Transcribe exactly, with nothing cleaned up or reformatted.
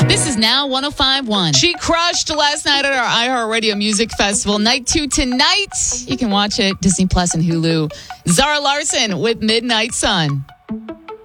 This is Now one oh five point one. She crushed last night at our iHeartRadio Music Festival. Night two tonight. You can watch it Disney Plus and Hulu. Zara Larson with Midnight Sun.